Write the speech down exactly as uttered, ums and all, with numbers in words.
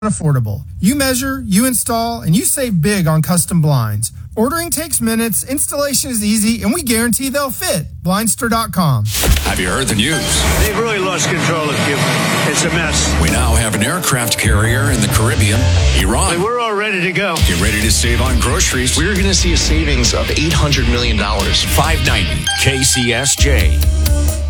affordable. You measure, you install, and you save big on custom blinds. Ordering takes minutes, installation is easy, and we guarantee they'll fit. Blindster dot com. Have you heard the news? They've really lost control of Cuba. It's a mess. We now have an aircraft carrier in the Caribbean, Iran. We're all ready to go. Get ready to save on groceries. We're going to see a savings of eight hundred million dollars. five ninety K C S J.